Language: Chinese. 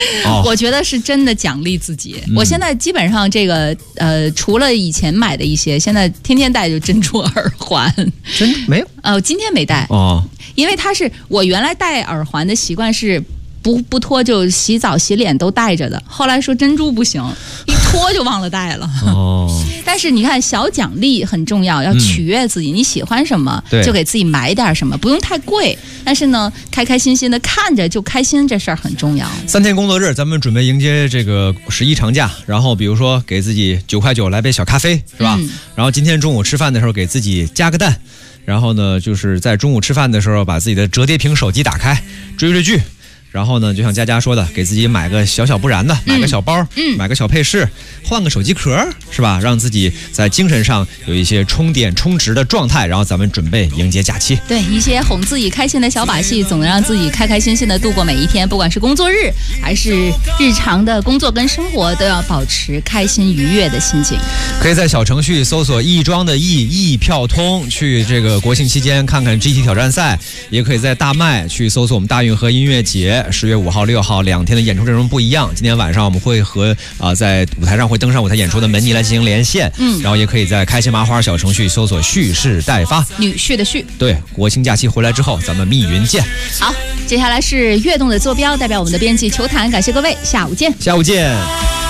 我觉得是真的奖励自己。我现在基本上这个除了以前买的一些，现在天天戴就珍珠耳环。 真没有？ 今天没戴哦， 因为它是我原来戴耳环的习惯是不脱就洗澡洗脸都戴着的，后来说珍珠不行，一脱就忘了戴了。 哦， 但是你看小奖励很重要，要取悦自己，你喜欢什么就给自己买点什么，不用太贵，但是呢开开心心的看着就开心，这事儿很重要。 3天工作日咱们准备迎接这个11长假，然后比如说给自己9块9来杯小咖啡是吧？然后今天中午吃饭的时候给自己加个蛋，然后呢就是在中午吃饭的时候把自己的折叠屏手机打开追剧，然后呢就像佳佳说的，给自己买个小不然的，买个小包，买个小配饰，换个手机壳是吧，让自己在精神上有一些充电充值的状态，然后咱们准备迎接假期。 对，一些哄自己开心的小把戏，总能让自己开开心心的度过每一天，不管是工作日还是日常的工作跟生活，都要保持开心愉悦的心情。 可以在小程序搜索亦庄的易票通，去这个国庆期间看看 GT 挑战赛，也可以在大麦去搜索我们大运河音乐节10月5号、6号2天的演出阵容不一样。今天晚上我们会和在舞台上会登上舞台演出的门妮来进行连线，然后也可以在开心麻花小程序搜索蓄势待发， 女婿的婿。 对，国庆假期回来之后咱们密云见。 好，接下来是悦动的坐标，代表我们的编辑球坛，感谢各位，下午见。